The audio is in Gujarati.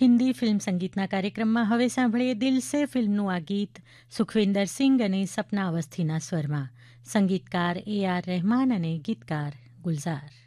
હિન્દી ફિલ્મ સંગીતના કાર્યક્રમમાં હવે સાંભળીએ દિલ સે ફિલ્મનું આ ગીત સુખવિન્દર સિંઘ અને સપના અવસ્થીના સ્વરમાં. સંગીતકાર AR રહેમાન અને ગીતકાર ગુલઝાર.